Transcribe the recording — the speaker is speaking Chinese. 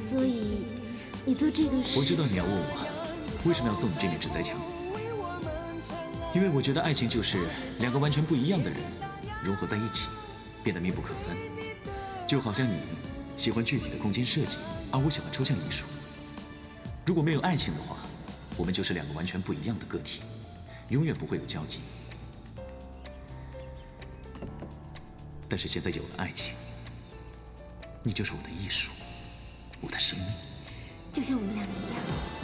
所以你做这个事…… 我知道你要问我为什么要送你这面制裁墙，因为我觉得爱情就是两个完全不一样的人融合在一起，变得密不可分。就好像你喜欢具体的空间设计，而我喜欢抽象艺术。如果没有爱情的话，我们就是两个完全不一样的个体，永远不会有交集。但是现在有了爱情，你就是我的艺术，我的生命， 就像我们两个一样。